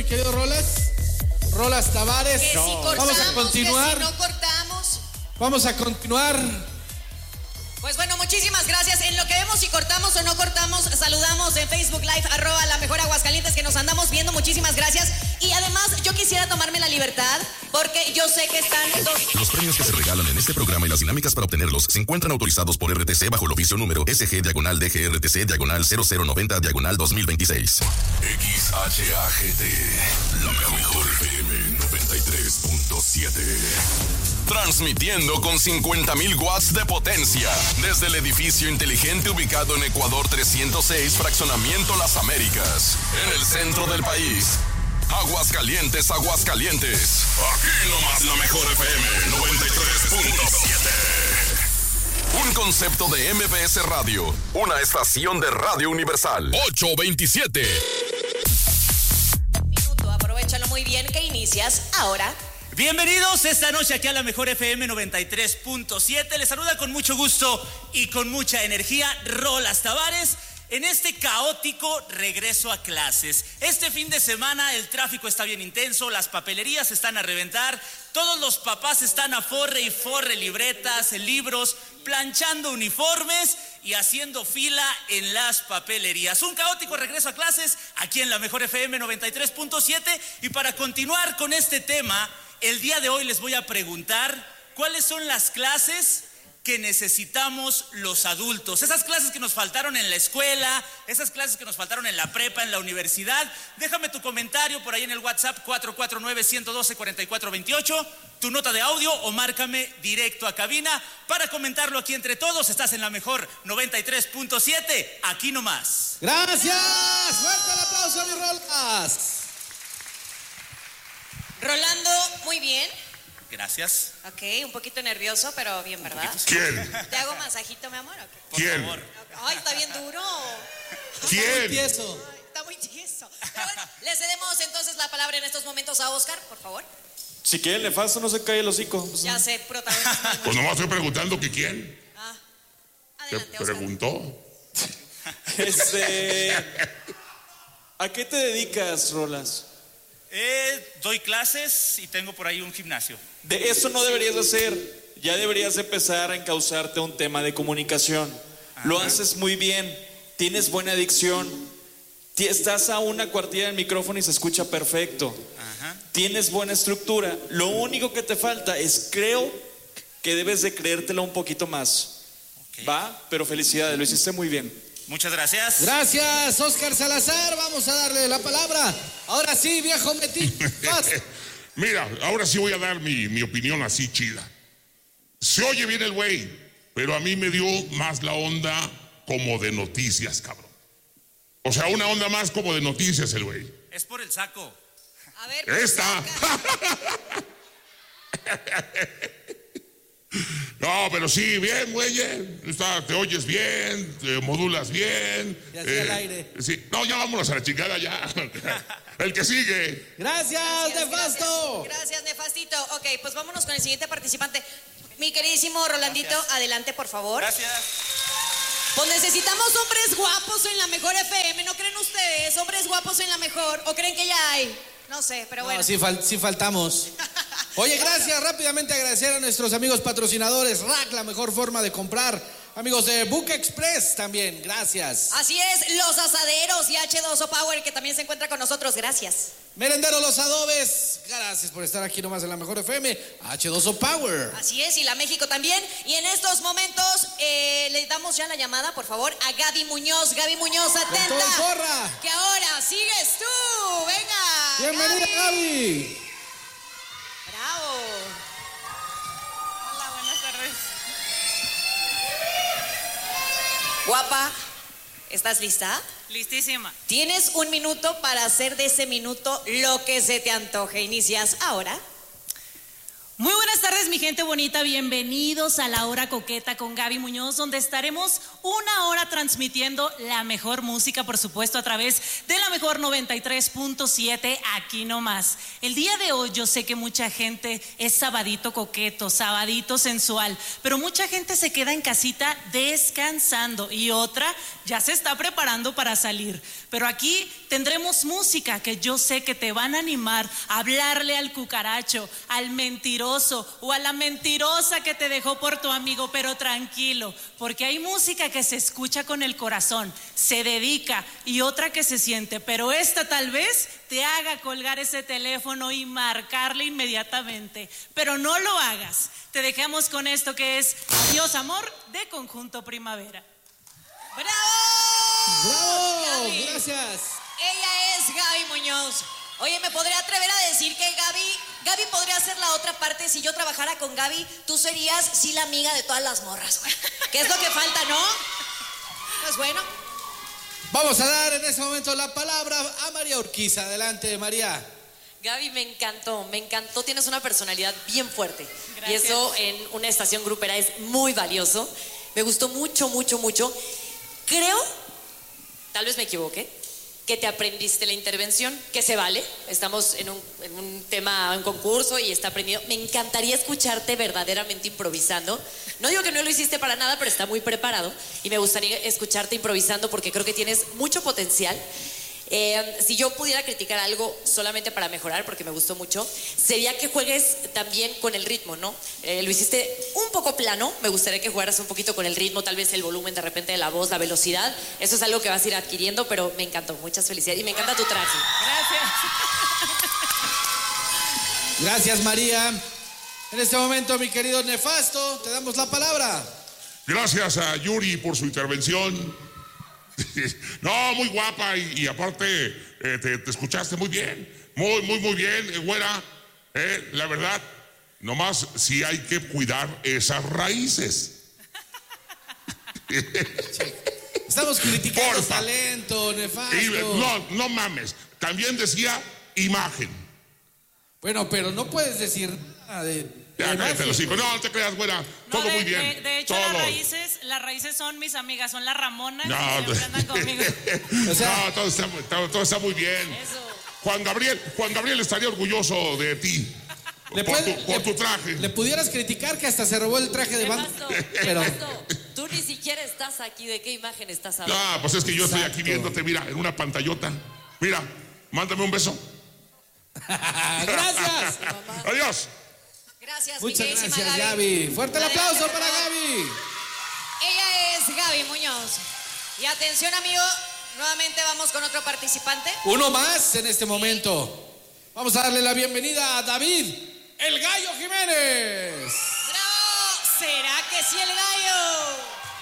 mi querido Rolas Tavares. Que no. Si cortamos, vamos a continuar. Que si no cortamos. Vamos a continuar. Pues bueno, muchísimas gracias. En lo que vemos si cortamos o no cortamos, saludamos en Facebook Live, @LaMejorAguascalientes, que nos andamos viendo. Muchísimas gracias. Y además, yo quisiera tomarme la libertad, porque yo sé que están Los premios que se regalan en este programa y las dinámicas para obtenerlos se encuentran autorizados por RTC bajo el oficio número SG/DGRTC/009/2026. XHAGT, la mejor FM 93.7. Transmitiendo con 50,000 watts de potencia desde el edificio inteligente ubicado en Ecuador 306, Fraccionamiento Las Américas, en el centro del país. Aguascalientes, Aguascalientes. Aquí nomás la mejor FM 93.7. Un concepto de MBS Radio, una estación de Radio Universal. 827. Minuto, aprovechalo muy bien que inicias ahora. Bienvenidos esta noche aquí a la mejor FM 93.7. Les saluda con mucho gusto y con mucha energía Rolas Tavares en este caótico regreso a clases. Este fin de semana el tráfico está bien intenso, las papelerías están a reventar, todos los papás están a forre y forre libretas, libros, planchando uniformes y haciendo fila en las papelerías. Un caótico regreso a clases aquí en la mejor FM 93.7. Y para continuar con este tema, el día de hoy les voy a preguntar cuáles son las clases que necesitamos los adultos. Esas clases que nos faltaron en la escuela, esas clases que nos faltaron en la prepa, en la universidad. Déjame tu comentario por ahí en el WhatsApp 449-112-4428, tu nota de audio o márcame directo a cabina para comentarlo aquí entre todos. Estás en la mejor 93.7, aquí nomás. Gracias. Fuerte el aplauso, mi Rolas. Rolando, muy bien. Gracias. Ok, un poquito nervioso, pero bien, ¿verdad? ¿Quién? ¿Te hago masajito, mi amor? Okay. ¿Quién? Por favor. Ay, está bien duro. ¿Quién? Está muy tieso. Ay, está muy tieso. Pero bueno, le cedemos entonces la palabra en estos momentos a Oscar, por favor. Si quieren nefasto, no se cae el hocico. Ya sé, protagonista. Pues nomás estoy preguntando que quién. ¿Te Adelante, Oscar. preguntó? ¿A qué te dedicas, Rolas? Doy clases y tengo por ahí un gimnasio. De eso no deberías hacer. Ya deberías empezar a encauzarte a un tema de comunicación. Ajá. Lo haces muy bien. Tienes buena dicción. Estás a una cuartilla del micrófono y se escucha perfecto. Ajá. Tienes buena estructura. Lo único que te falta es, creo que debes de creértela un poquito más. Okay. ¿Va? Pero felicidades, lo hiciste muy bien. Muchas gracias. Gracias, Oscar Salazar. Vamos a darle la palabra. Ahora sí, viejo metiche. Mira, ahora sí voy a dar mi opinión así chida. Se oye bien el güey, pero a mí me dio más la onda como de noticias, cabrón. O sea, una onda más como de noticias el güey. Es por el saco. A ver, esta. No, pero sí, bien, güey. Te oyes bien, te modulas bien. Y así al aire. Sí. No, ya vámonos a la chingada ya. El que sigue. Gracias, Nefasto. Gracias, Nefastito. Ok, pues vámonos con el siguiente participante. Mi queridísimo Rolandito, gracias. Adelante, por favor. Gracias. Pues necesitamos hombres guapos en la mejor FM, ¿no creen ustedes? Hombres guapos en la mejor, ¿o creen que ya hay? No sé, pero bueno. No, sí faltamos. Oye, gracias, rápidamente agradecer a nuestros amigos patrocinadores, Rack, la mejor forma de comprar. Amigos de Book Express también, gracias. Así es, Los Asaderos y H2O Power, que también se encuentra con nosotros, gracias. Merendero Los Adobes, gracias por estar aquí nomás en la mejor FM, H2O Power. Así es, y la México también. Y en estos momentos le damos ya la llamada, por favor, a Gaby Muñoz. Gaby Muñoz, atenta. Con todo y porra. Que ahora sigues tú, venga. Bienvenida, Gaby. Bravo. Hola, buenas tardes. Guapa, ¿estás lista? Listísima. Tienes 1 minuto para hacer de ese minuto lo que se te antoje. Inicias ahora. Muy buenas tardes, mi gente bonita, bienvenidos a La Hora Coqueta con Gaby Muñoz, donde estaremos una hora transmitiendo la mejor música, por supuesto, a través de la mejor 93.7, aquí nomás. El día de hoy yo sé que mucha gente es sabadito coqueto, sabadito sensual, pero mucha gente se queda en casita descansando y otra ya se está preparando para salir. Pero aquí tendremos música que yo sé que te van a animar a hablarle al cucaracho, al mentiroso o a la mentirosa que te dejó por tu amigo, pero tranquilo, porque hay música que se escucha con el corazón, se dedica, y otra que se siente, pero esta tal vez te haga colgar ese teléfono y marcarle inmediatamente, pero no lo hagas. Te dejamos con esto que es Adiós Amor de Conjunto Primavera. ¡Bravo! ¡Bravo! Gaby. Gracias. Ella es Gaby Muñoz. Oye, me podría atrever a decir que Gaby podría ser la otra parte. Si yo trabajara con Gaby, tú serías sí la amiga de todas las morras, güey. ¿Qué es lo que falta, no? Pues bueno. Vamos a dar en este momento la palabra a María Urquiza. Adelante, María. Gaby, me encantó, tienes una personalidad bien fuerte. Gracias. Y eso en una estación grupera es muy valioso. Me gustó mucho. Creo, tal vez me equivoqué, que te aprendiste la intervención, que se vale. Estamos en un tema, un concurso y está aprendido. Me encantaría escucharte verdaderamente improvisando. No digo que no lo hiciste para nada, pero está muy preparado. Y me gustaría escucharte improvisando porque creo que tienes mucho potencial. Si yo pudiera criticar algo solamente para mejorar, porque me gustó mucho, sería que juegues también con el ritmo, ¿no? Lo hiciste un poco plano, me gustaría que jugaras un poquito con el ritmo, tal vez el volumen de repente de la voz, la velocidad. Eso es algo que vas a ir adquiriendo, pero me encantó, muchas felicidades y me encanta tu traje. Gracias. Gracias, María. En este momento, mi querido Nefasto, te damos la palabra. Gracias a Yuri por su intervención. No, muy guapa y aparte te escuchaste muy bien. Muy bien, güera. La verdad, nomás sí hay que cuidar esas raíces. Estamos criticando Porfa. talento, Nefasto. No mames. También decía imagen. Bueno, pero no puedes decir nada de Ya cállate los hijos. No te creas, güera. Todo muy bien. De hecho, todo. las raíces son mis amigas, son las Ramonas, No, que siempre andan conmigo. O sea, no, todo está muy bien. Eso. Juan Gabriel estaría orgulloso de ti. Por tu traje. Le pudieras criticar que hasta se robó el traje de banda. Nefasto, tú ni siquiera estás aquí. ¿De qué imagen estás hablando? No, pues es que yo estoy Exacto. aquí viéndote, mira, en una pantallota. Mira, mándame un beso. Gracias. Adiós. Gracias, Muchas mi queridísima gracias, Gaby. Fuerte el aplauso para Gaby. Ella es Gaby Muñoz. Y atención, amigo, nuevamente vamos con otro participante. Uno más en este momento. Vamos a darle la bienvenida a David, el Gallo Jiménez. ¡Bravo! ¿Será que sí el gallo?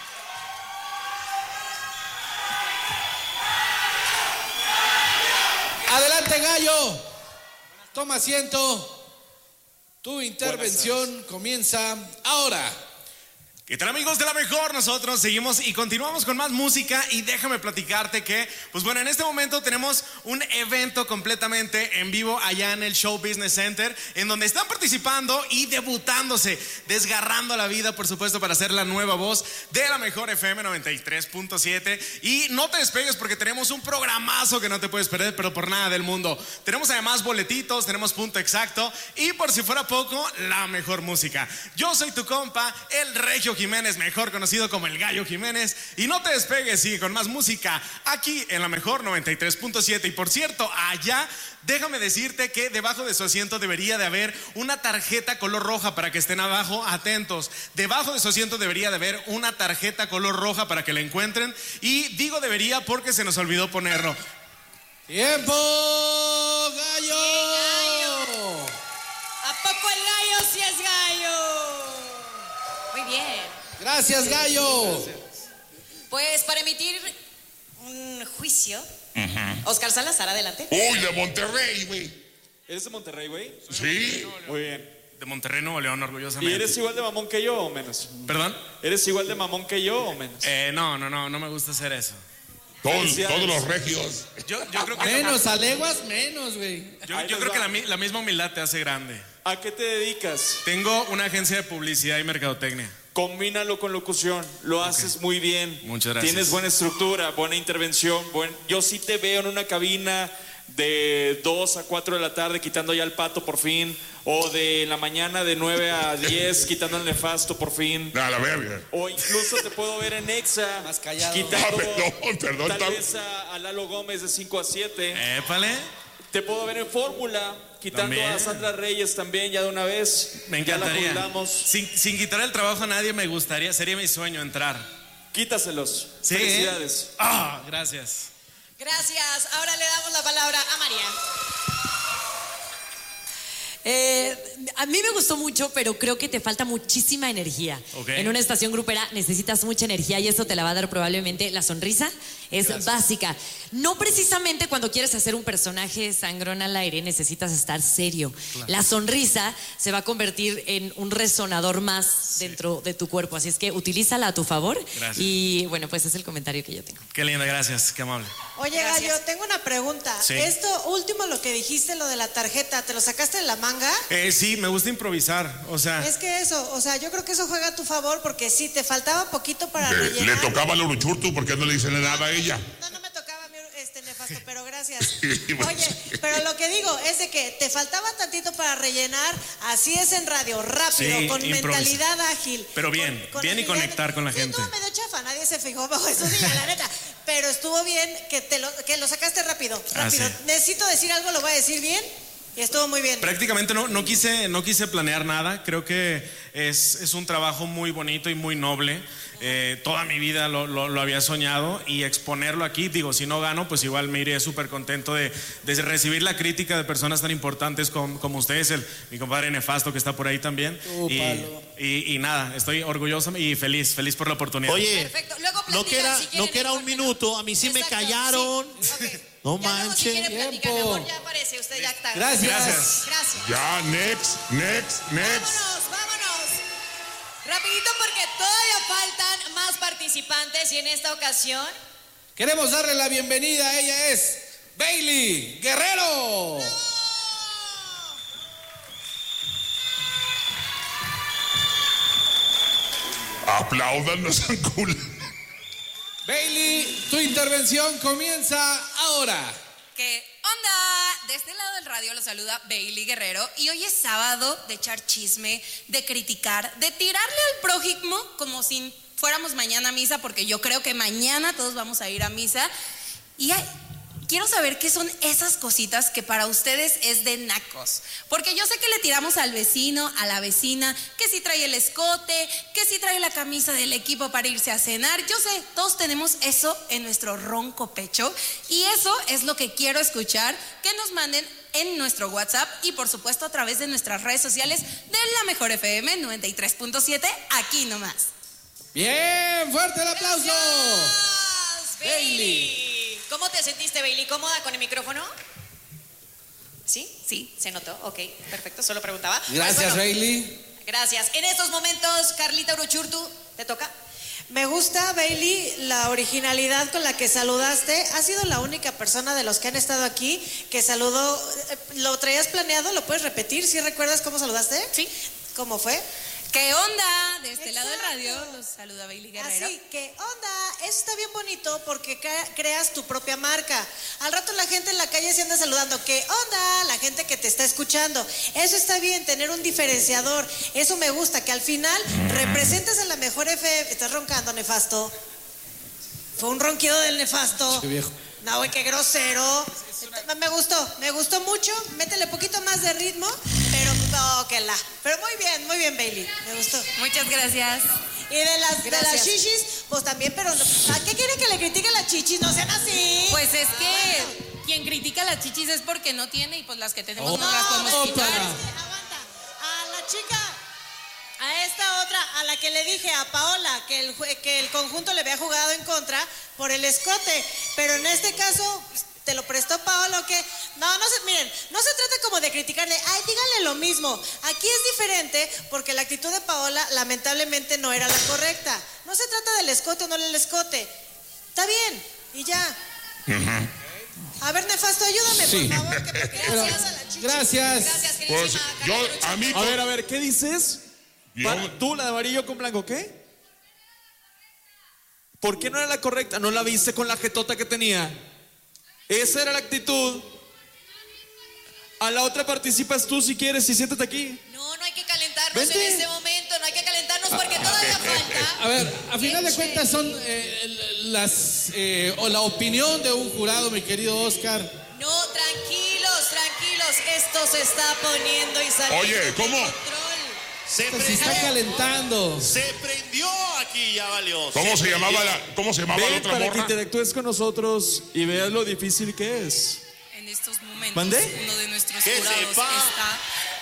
Adelante, Gallo. Toma asiento. Tu intervención comienza ahora. ¿Qué tal, amigos de La Mejor? Nosotros seguimos y continuamos con más música y déjame platicarte que, pues bueno, en este momento tenemos un evento completamente en vivo allá en el Show Business Center, en donde están participando y debutándose, desgarrando la vida, por supuesto, para ser la nueva voz de La Mejor FM 93.7. Y no te despegues porque tenemos un programazo que no te puedes perder, pero por nada del mundo. Tenemos además boletitos, tenemos punto exacto y, por si fuera poco, la mejor música. Yo soy tu compa, el Regio Jiménez, mejor conocido como el Gallo Jiménez, y no te despegues, sigue con más música aquí en La Mejor 93.7. Y por cierto, allá déjame decirte que debajo de su asiento debería de haber una tarjeta color roja para que estén abajo atentos. Debajo de su asiento debería de haber una tarjeta color roja para que la encuentren, y digo debería porque se nos olvidó ponerlo. ¡Tiempo, Gallo! ¿A poco el gallo sí es gallo? Muy bien. Gracias, Gallo. Pues para emitir un juicio, Oscar Salazar, adelante. Uy, de Monterrey, güey. ¿Eres de Monterrey, güey? Sí. Muy bien. De Monterrey, Nuevo León, orgullosamente. ¿Y eres igual de mamón que yo o menos? ¿Perdón? ¿Eres igual de mamón que yo o menos? No me gusta hacer eso. Todos los regios. Yo creo que Menos a leguas, menos, güey. yo creo que la misma humildad te hace grande. ¿A qué te dedicas? Tengo una agencia de publicidad y mercadotecnia. Combínalo con locución, lo haces muy bien. Muchas gracias. Tienes buena estructura, buena intervención. Yo sí te veo en una cabina de 2 a 4 de la tarde quitando ya el pato por fin, o de la mañana de 9 a 10 quitando el nefasto por fin. A la verga. O incluso te puedo ver en Exa Más callado. quitando Perdón. tal vez a Lalo Gómez de 5 a 7. Épale. Te puedo ver en Fórmula quitando También. a Sandra Reyes también ya de una vez. Me Ya la encantaría. jubilamos. Sin quitar el trabajo a nadie me gustaría, sería mi sueño entrar. Quítaselos. Sí. Felicidades. Gracias. Gracias. Ahora le damos la palabra a María. A mí me gustó mucho, pero creo que te falta muchísima energía. Ok. En una estación grupera necesitas mucha energía y eso te la va a dar probablemente la sonrisa. Es básica. No precisamente cuando quieres hacer un personaje sangrón al aire necesitas estar serio. Claro. La sonrisa se va a convertir en un resonador más dentro de tu cuerpo. Así es que utilízala a tu favor. Gracias. Y bueno, pues es el comentario que yo tengo. Qué linda, gracias, qué amable. Oye, Gracias. Gallo, tengo una pregunta. Sí. Esto último, lo que dijiste, lo de la tarjeta, ¿te lo sacaste de la manga? Sí, me gusta improvisar, o sea. Es que eso, o sea, yo creo que eso juega a tu favor porque sí, te faltaba poquito para Le rellenar. tocaba al Uruchurtu porque no le dice nada a ella. No me tocaba a mí nefasto, pero gracias. Sí, pues. Oye, pero lo que digo es de que te faltaba tantito para rellenar, así es en radio, rápido, Sí, con mentalidad ágil. Pero bien y agilidad. conectar con la Sí, gente. estuvo medio chafa, nadie se fijó bajo esos días, la neta. Pero estuvo bien que lo sacaste rápido. Sí. Necesito decir algo, lo voy a decir bien. Y estuvo muy bien. Prácticamente no quise planear nada. Creo que es un trabajo muy bonito y muy noble. Toda mi vida lo había soñado y exponerlo aquí, digo, si no gano, pues igual me iré súper contento de recibir la crítica de personas tan importantes como ustedes, mi compadre Nefasto que está por ahí también. Y nada, estoy orgulloso y feliz por la oportunidad. Oye, Perfecto. Luego no que platican, si quieren, era un ¿por qué no? minuto, a mí sí me Exacto, callaron. sí. Ok. No Ya luego, si manches. quiere platicar, mi amor, ya aparece, usted ya está. Gracias. Gracias. Ya, next. Vámonos. Rapidito porque todavía faltan más participantes y en esta ocasión Queremos darle la bienvenida. Ella es Bailey Guerrero. Aplaudan, no sean culos. Bailey, tu intervención comienza ahora. ¿Qué onda? De este lado del radio lo saluda Bailey Guerrero y hoy es sábado de echar chisme, de criticar, de tirarle al prójimo como si fuéramos mañana a misa, porque yo creo que mañana todos vamos a ir a misa. Y quiero saber qué son esas cositas que para ustedes es de nacos. Porque yo sé que le tiramos al vecino, a la vecina, que si trae el escote, que si trae la camisa del equipo para irse a cenar. Yo sé, todos tenemos eso en nuestro ronco pecho. Y eso es lo que quiero escuchar, que nos manden en nuestro WhatsApp y por supuesto a través de nuestras redes sociales de La Mejor FM 93.7, aquí nomás. Bien, fuerte el aplauso. Gracias, Bailey. ¿Cómo te sentiste, Bailey? ¿Cómoda con el micrófono? Sí, se notó. Ok, perfecto, solo preguntaba. Gracias, Pues bueno, Bailey. Gracias. En estos momentos, Carlita Uruchurtu, ¿te toca? Me gusta, Bailey, la originalidad con la que saludaste. Has sido la única persona de los que han estado aquí que saludó. ¿Lo traías planeado? ¿Lo puedes repetir? ¿Sí recuerdas cómo saludaste? Sí. ¿Cómo fue? ¿Qué onda? De este lado del Exacto. radio los saluda Bailey Guerrero. Así que onda, eso está bien bonito porque creas tu propia marca. Al rato la gente en la calle se anda saludando. ¿Qué onda? La gente que te está escuchando. Eso está bien, tener un diferenciador. Eso me gusta, que al final representes a La Mejor FM. Estás roncando, Nefasto. Fue un ronquido del Nefasto. Qué viejo. No, güey, qué grosero. Me gustó mucho. Métele poquito más de ritmo, pero no, que la. Pero muy bien, Bailey. Me gustó. Muchas gracias. Y de las Gracias. chichis, pues también, pero ¿a qué quieren que le critiquen las chichis? No sean así. Pues es que quien critica las chichis es porque no tiene y pues las que tenemos no No, las podemos quitar. Aguanta. A la chica, a esta otra, a la que le dije, a Paola, que el conjunto le había jugado en contra por el escote. Pero en este caso, ¿te lo prestó Paola o qué? Miren, no se trata como de criticarle, ay, díganle lo mismo. Aquí es diferente porque la actitud de Paola lamentablemente no era la correcta. No se trata del escote o no del escote. Está bien. Y ya. A ver, Nefasto, ayúdame, Sí. por favor. Que porque gracias a la chichi. Gracias. Gracias, Pues queridísima yo, Carmen. a mí, A ver, ¿qué dices? Tú, la de amarillo con blanco, ¿qué? ¿Por qué no era la correcta? ¿No la viste con la jetota que tenía? Esa era la actitud. A la otra participas tú si quieres y siéntate aquí. No hay que calentarnos Vente. en este momento, no hay que calentarnos porque todavía falta. A ver, a final de cuentas son o la opinión de un jurado, mi querido Oscar. No, tranquilos, esto se está poniendo y saliendo. Oye, de ¿cómo? control. Esto se está calentando. Se prendió aquí, ya valió. ¿Cómo se llamaba la Ven otra para que morra? interactúes con nosotros y veas lo difícil que es. En estos momentos, ¿Mandé? uno de nuestros Que jurados sepa. está...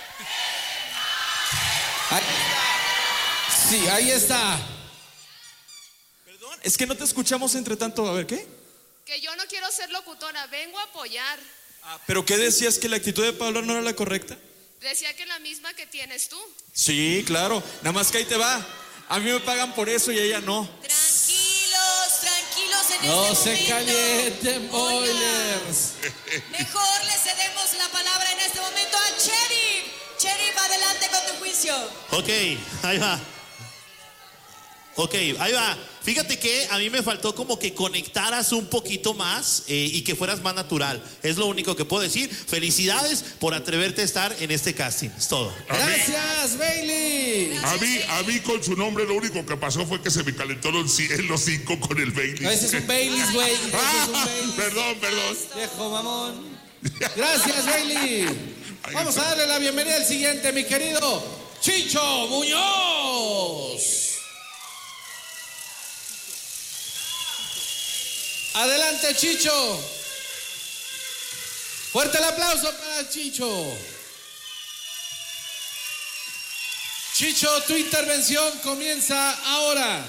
Sí, ahí está. Perdón, es que no te escuchamos entre tanto. A ver, ¿qué? Que yo no quiero ser locutora, vengo a apoyar. ¿Pero qué decías? ¿Que la actitud de Pablo no era la correcta? Decía que la misma que tienes tú. Sí, claro. Nada más que ahí te va. A mí me pagan por eso y a ella no. Tranquilos en No este se momento. calienten, boilers. Mejor le cedemos la palabra en este momento a Cherif. Cherif, adelante con tu juicio. Ok, ahí va. Ok, ahí va. Fíjate que a mí me faltó como que conectaras un poquito más y que fueras más natural. Es lo único que puedo decir. Felicidades por atreverte a estar en este casting. Es todo. Gracias, Bailey. A mí con su nombre lo único que pasó fue que se me calentó los 5 con el Bailey. Ese es un Baileys, güey. Ese es un Baileys. Perdón. Viejo mamón. Gracias, Bailey. Vamos a darle la bienvenida al siguiente, mi querido Chicho Muñoz. Adelante, Chicho. Fuerte el aplauso para Chicho. Chicho, tu intervención comienza ahora.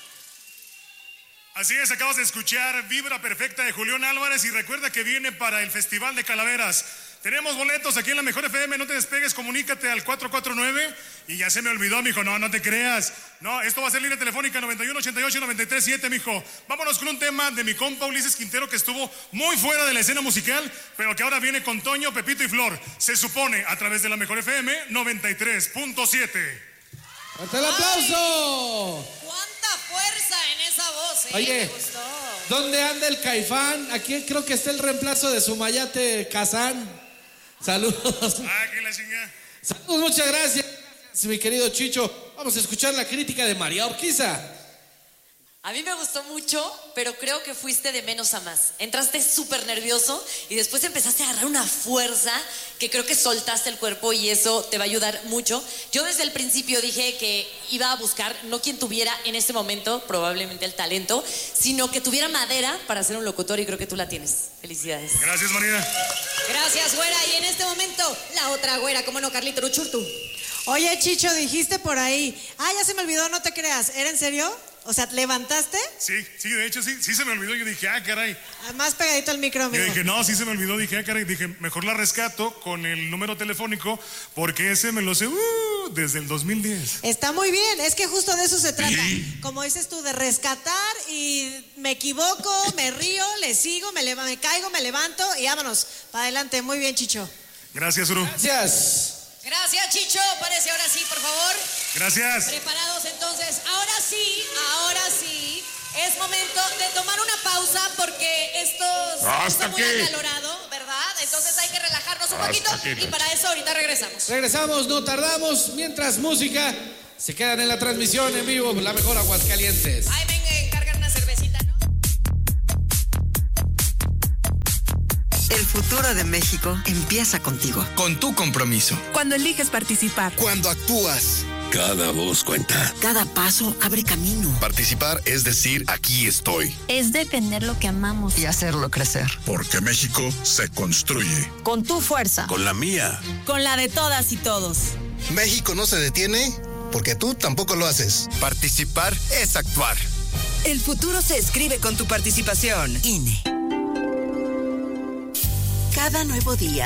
Así es, acabas de escuchar Vibra Perfecta de Julián Álvarez y recuerda que viene para el Festival de Calaveras. Tenemos boletos aquí en la Mejor FM, no te despegues, comunícate al 449 y ya se me olvidó, mijo, no te creas. No, esto va a ser línea telefónica 9188-937, mijo. Vámonos con un tema de mi compa Ulises Quintero que estuvo muy fuera de la escena musical, pero que ahora viene con Toño, Pepito y Flor. Se supone a través de la Mejor FM 93.7. ¡Fuerte el aplauso! ¡Cuánta fuerza en esa voz! Oye, me gustó. ¿dónde anda el Caifán? Aquí creo que está el reemplazo de su Mayate Kazán. Saludos. Que la chingada. Saludos, muchas gracias, mi querido Chicho. Vamos a escuchar la crítica de María Urquiza. A mí me gustó mucho, pero creo que fuiste de menos a más. Entraste súper nervioso y después empezaste a agarrar una fuerza que creo que soltaste el cuerpo y eso te va a ayudar mucho. Yo desde el principio dije que iba a buscar no quien tuviera en este momento probablemente el talento, sino que tuviera madera para ser un locutor y creo que tú la tienes. Felicidades. Gracias, Marina. Gracias, güera. Y en este momento, la otra güera, ¿cómo no, Carlito Ruchurtu? Oye, Chicho, dijiste por ahí. Ya se me olvidó, no te creas. ¿Era en serio? O sea, ¿levantaste? Sí, de hecho sí se me olvidó. Yo dije, caray. Más pegadito al micro, amigo. Yo dije, no, sí se me olvidó. Dije, caray. Dije, mejor la rescato con el número telefónico porque ese me lo sé desde el 2010. Está muy bien, es que justo de eso se trata. Sí. Como dices tú, de rescatar y me equivoco, me río, le sigo, me caigo, me levanto y vámonos. Para adelante, muy bien, Chicho. Gracias, Uru. Gracias. Gracias, Chicho. Parece ahora sí, por favor. Gracias. Preparados entonces. Ahora sí. Es momento de tomar una pausa porque esto está muy acalorado, ¿verdad? Entonces hay que relajarnos un poquito y para eso ahorita regresamos. Regresamos, no tardamos. Mientras música, se quedan en la transmisión en vivo, la mejor Aguascalientes. Ay, venga, encargan una cervecita, ¿no? El futuro de México empieza contigo. Con tu compromiso. Cuando eliges participar. Cuando actúas. Cada voz cuenta. Cada paso abre camino. Participar es decir, aquí estoy. Es defender lo que amamos. Y hacerlo crecer. Porque México se construye. Con tu fuerza. Con la mía. Con la de todas y todos. México no se detiene porque tú tampoco lo haces. Participar es actuar. El futuro se escribe con tu participación. INE. Cada nuevo día